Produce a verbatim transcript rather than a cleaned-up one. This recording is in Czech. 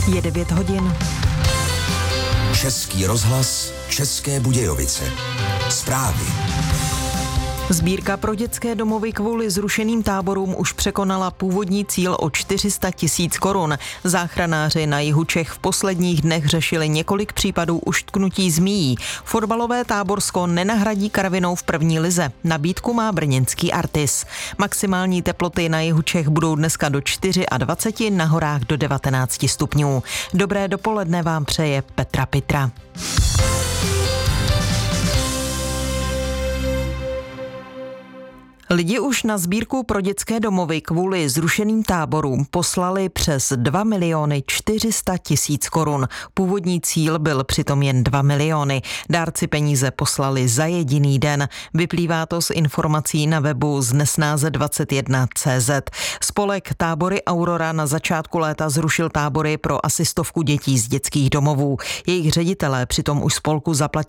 Je devět hodin. Český rozhlas, České Budějovice. Zprávy. Sbírka pro dětské domovy kvůli zrušeným táborům už překonala původní cíl o čtyři sta tisíc korun. Záchranáři na jihu Čech v posledních dnech řešili několik případů uštknutí zmíjí. Fotbalové Táborsko nenahradí Karvinou v první lize. Nabídku má brněnský Artis. Maximální teploty na jihu Čech budou dneska do dvacet čtyři, na horách do devatenáct stupňů. Dobré dopoledne vám přeje Petra Pitra. Lidi už na sbírku pro dětské domovy kvůli zrušeným táborům poslali přes dva miliony čtyři sta tisíc korun. Původní cíl byl přitom jen dva miliony. Dárci peníze poslali za jediný den. Vyplývá to z informací na webu z nesnáze dvacet jedna tečka cé zet. Spolek Tábory Aurora na začátku léta zrušil tábory pro asi stovku dětí z dětských domovů. Jejich ředitelé přitom už spolku zaplatili